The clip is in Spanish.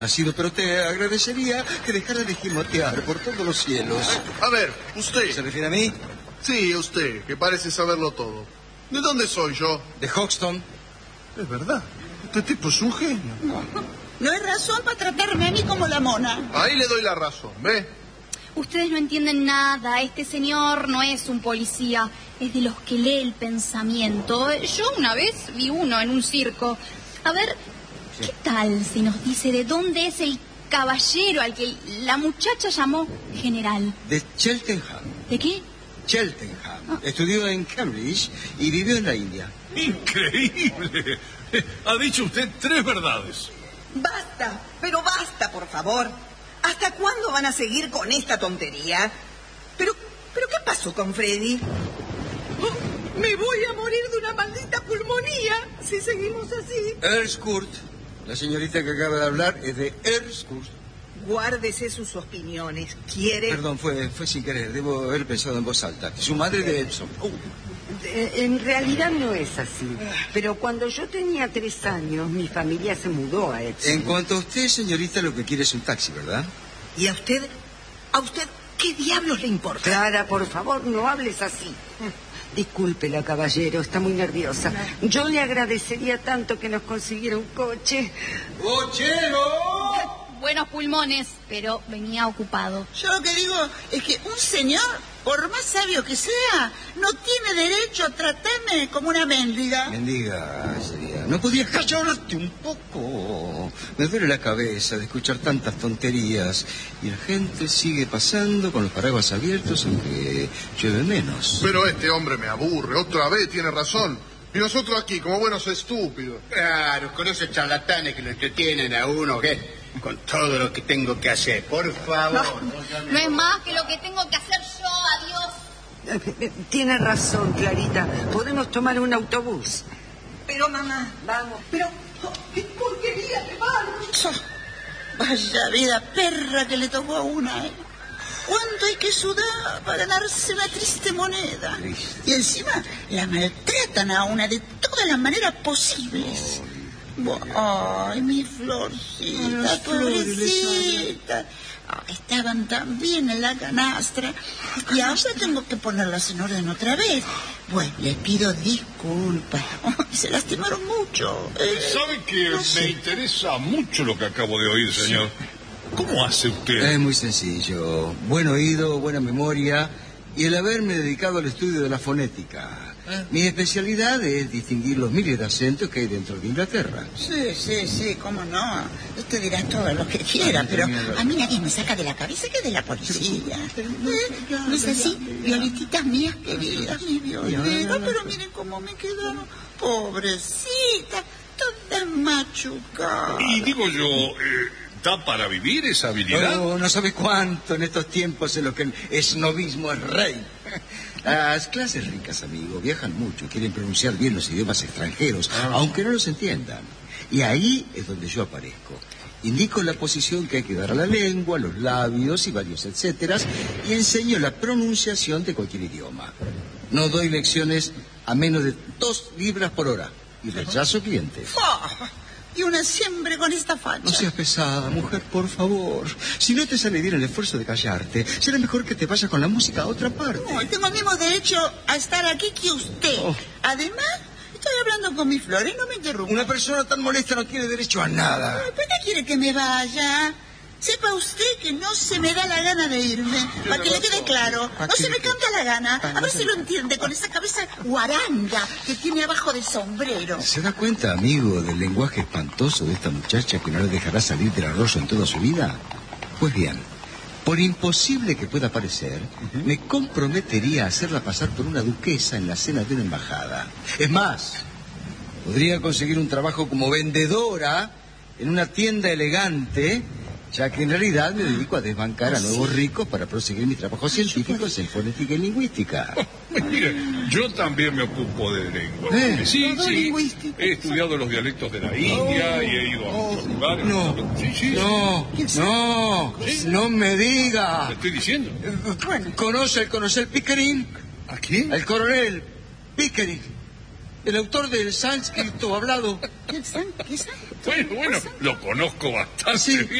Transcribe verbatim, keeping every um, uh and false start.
nacido, pero te agradecería que dejara de gimotear por todos los cielos. A ver, usted. ¿Se refiere a mí? Sí, usted, que parece saberlo todo. ¿De dónde soy yo? De Hoxton. Es verdad. Este tipo es un genio. No, no hay razón para tratarme a mí como la mona. Ahí le doy la razón, ¿ve? Ustedes no entienden nada. Este señor no es un policía. Es de los que lee el pensamiento. Yo una vez vi uno en un circo. A ver, sí. ¿Qué tal si nos dice de dónde es el caballero al que la muchacha llamó general? De Cheltenham. ¿De qué? Cheltenham. Ah. Estudió en Cambridge y vivió en la India. ¡Increíble! Ha dicho usted tres verdades. Basta, pero basta, por favor. ¿Hasta cuándo van a seguir con esta tontería? Pero, pero ¿qué pasó con Freddy? Oh, me voy a morir de una maldita pulmonía si seguimos así. Earlscourt. La señorita que acaba de hablar es de Earlscourt. Guárdese sus opiniones. ¿Quiere? Perdón, fue, fue sin querer. Debo haber pensado en voz alta. Su madre de Epsom. Uh. En realidad no es así. Pero cuando yo tenía tres años, mi familia se mudó a Epsom. En cuanto a usted, señorita, lo que quiere es un taxi, ¿verdad? ¿Y a usted? ¿A usted qué diablos le importa? Clara, por favor, no hables así. Discúlpela, caballero, está muy nerviosa. Yo le agradecería tanto que nos consiguiera un coche. ¡Cochero! Buenos pulmones, pero venía ocupado. Yo lo que digo es que un señor, por más sabio que sea, no tiene derecho a tratarme como una mendiga. Mendiga sería. ¿No podías callarte un poco? Me duele la cabeza de escuchar tantas tonterías. Y la gente sigue pasando con los paraguas abiertos aunque llueve menos. Pero este hombre me aburre. Otra vez tiene razón. Y nosotros aquí, como buenos estúpidos. Claro, con esos charlatanes que lo entretienen a uno, ¿qué? Con todo lo que tengo que hacer, por favor. No, no es más que lo que tengo que hacer yo, adiós. Tiene razón, Clarita. Podemos tomar un autobús. Pero, mamá, vamos. Pero, oh, qué porquería de barco. Oh, vaya vida perra que le tocó a una, ¿eh? ¿Cuánto hay que sudar para ganarse una triste moneda? Triste. Y encima la maltratan a una de todas las maneras posibles. Ay, mi florcita, pobrecita. Oh, estaban tan bien en la canastra y ahora tengo que ponerlas en orden otra vez. Bueno, les pido disculpas. Oh, se lastimaron mucho. Eh, ¿Sabe que no sé. Me interesa mucho lo que acabo de oír, señor? Sí. ¿Cómo hace usted? Es muy sencillo. Buen oído, buena memoria y el haberme dedicado al estudio de la fonética. ¿Eh? Mi especialidad es distinguir los miles de acentos que hay dentro de Inglaterra. Sí, sí, sí, cómo no. Usted dirá todo lo que quiera, pero a mí nadie me saca de la cabeza que de la policía. ¿Eh? ¿No es así? Violetitas mías queridas, mi Violeta, pero miren cómo me quedaron. Pobrecita, todas machucadas. Y digo yo... Eh... ¿Da para vivir esa habilidad? Oh, no sabe cuánto en estos tiempos en los que el esnovismo es rey. Las clases ricas, amigo, viajan mucho, quieren pronunciar bien los idiomas extranjeros, ah. aunque no los entiendan. Y ahí es donde yo aparezco. Indico la posición que hay que dar a la lengua, los labios y varios etcétera, y enseño la pronunciación de cualquier idioma. No doy lecciones a menos de dos libras por hora y rechazo clientes. Oh. Y una siempre con esta facha. No seas pesada, mujer, por favor. Si no te sale bien el esfuerzo de callarte, será mejor que te vayas con la música a otra parte. No, tengo el mismo derecho a estar aquí que usted. Oh. Además, estoy hablando con mi flor y no me interrumpa. Una persona tan molesta no tiene derecho a nada. ¿Por qué quiere que me vaya? Sepa usted que no se me da la gana de irme. Para que le quede claro. No se me cambia la gana. A ver si lo entiende con esa cabeza guaranga que tiene abajo del sombrero. ¿Se da cuenta, amigo, del lenguaje espantoso de esta muchacha que no le dejará salir del arroyo en toda su vida? Pues bien, por imposible que pueda parecer, uh-huh. me comprometería a hacerla pasar por una duquesa en la cena de una embajada. Es más, podría conseguir un trabajo como vendedora en una tienda elegante, ya que en realidad me dedico a desbancar a nuevos ricos para proseguir mis trabajos científicos en fonética y lingüística. Mire, yo también me ocupo de lengua. ¿Eh? Sí, sí, he estudiado los dialectos de la India oh, y he ido a oh, muchos lugares. No, sí, sí, no, no, ¿sí? No me diga. ¿Te estoy diciendo? Bueno, ¿conoce el conocer Pickering? ¿A quién? El coronel Pickering. el autor del sánscrito hablado. ¿Qué san- qué san- Bueno, bueno, lo conozco bastante Sí. bien.